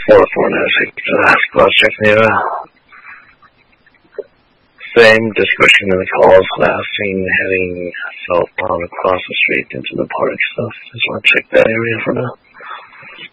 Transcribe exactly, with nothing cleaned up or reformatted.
four four nine six to the squad check near. Same description in the calls, last seen heading southbound across the street into the park stuff. Just want to check that area for now.